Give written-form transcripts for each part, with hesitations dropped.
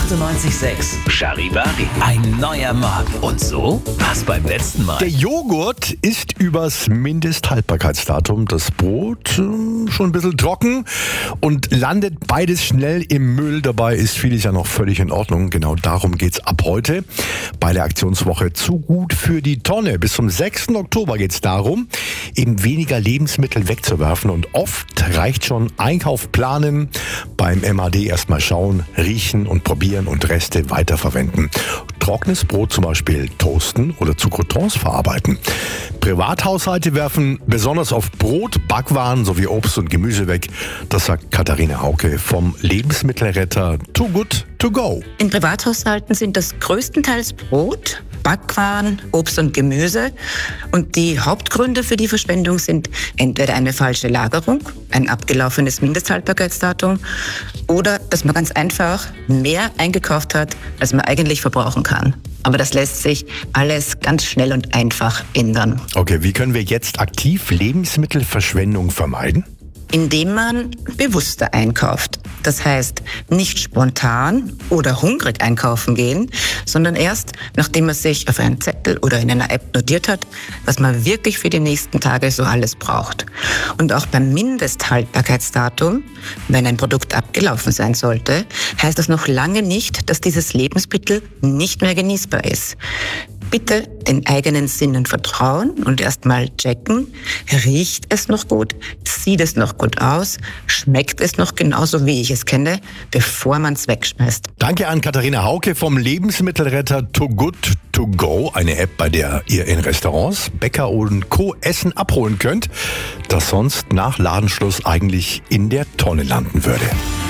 98,6 Charivari. Ein neuer Morgen. Und so war's beim letzten Mal. Der Joghurt ist übers Mindesthaltbarkeitsdatum, das Brot schon ein bisschen trocken und landet beides schnell im Müll. Dabei ist vieles ja noch völlig in Ordnung. Genau darum geht's ab heute bei der Aktionswoche Zu gut für die Tonne. Bis zum 6. Oktober geht's darum, eben weniger Lebensmittel wegzuwerfen, und oft reicht schon Einkauf planen, beim MAD erstmal schauen, riechen und probieren und Reste weiterverwenden. Trockenes Brot zum Beispiel toasten oder zu Croutons verarbeiten. Privathaushalte werfen besonders oft Brot, Backwaren sowie Obst und Gemüse weg. Das sagt Katharina Hauke vom Lebensmittelretter Too Good To Go. In Privathaushalten sind das größtenteils Brot, Backwaren, Obst und Gemüse. Und die Hauptgründe für die Verschwendung sind entweder eine falsche Lagerung, ein abgelaufenes Mindesthaltbarkeitsdatum oder dass man ganz einfach mehr eingekauft hat, als man eigentlich verbrauchen kann. Aber das lässt sich alles ganz schnell und einfach ändern. Okay, wie können wir jetzt aktiv Lebensmittelverschwendung vermeiden? Indem man bewusster einkauft. Das heißt, nicht spontan oder hungrig einkaufen gehen, sondern erst, nachdem man sich auf einen Zettel oder in einer App notiert hat, was man wirklich für die nächsten Tage so alles braucht. Und auch beim Mindesthaltbarkeitsdatum, wenn ein Produkt abgelaufen sein sollte, heißt das noch lange nicht, dass dieses Lebensmittel nicht mehr genießbar ist. Bitte den eigenen Sinnen vertrauen und erstmal checken, riecht es noch gut, sieht es noch gut aus, schmeckt es noch genauso, wie ich es kenne, bevor man es wegschmeißt. Danke an Katharina Hauke vom Lebensmittelretter Too Good To Go, eine App, bei der ihr in Restaurants, Bäcker und Co. Essen abholen könnt, das sonst nach Ladenschluss eigentlich in der Tonne landen würde.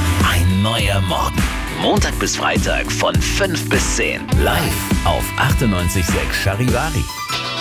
Ein neuer Morgen. Montag bis Freitag von 5 bis 10. Live auf 98,6 Charivari.